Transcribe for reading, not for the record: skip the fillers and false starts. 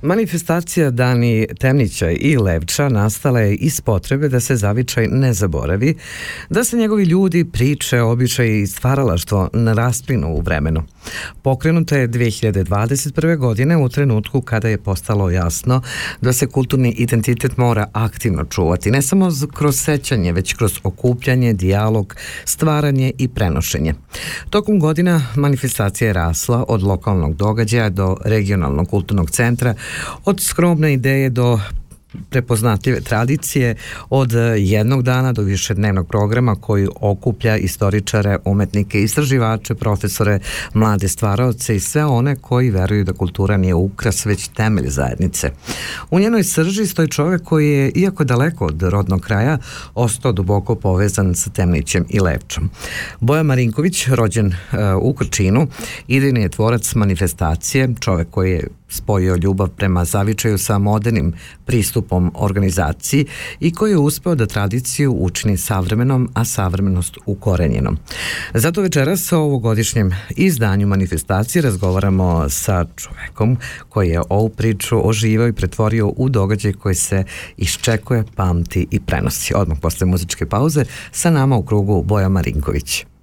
Manifestacija Dani Temnića i Levča nastala je iz potrebe da se zavičaj ne zaboravi, da se njegovi ljudi, priče, običaji i stvaralaštvo ne rasplinu u vremenu. Pokrenuta je 2021. godine u trenutku kada je postalo jasno da se kulturni identitet mora aktivno čuvati, ne samo kroz sećanje, već kroz okupljanje, dijalog, stvaranje i prenošenje. Tokom godina manifestacija je rasla od lokalnog događaja do regionalnog kulturnog centra, od skromne ideje do prepoznatljive tradicije, od jednog dana do višednevnog programa koji okuplja istoričare, umetnike, istraživače, profesore, mlade stvaraoce i sve one koji veruju da kultura nije ukras, već temelj zajednice. U njenoj srži stoji čovek koji je, iako daleko od rodnog kraja, ostao duboko povezan sa Temnićem i Levčom. Boja Marinković, rođen u Krčinu, idejni je tvorac manifestacije, čovek koji je spojio ljubav prema zavičaju sa modernim pristupom organizaciji i koji je uspeo da tradiciju učini savremenom, a savremenost ukorenjenom. Zato večeras o ovogodišnjem izdanju manifestacije razgovaramo sa čovekom koji je ovu priču oživao i pretvorio u događaj koji se iščekuje, pamti i prenosi. Odmah posle muzičke pauze sa nama u krugu Boja Marinković.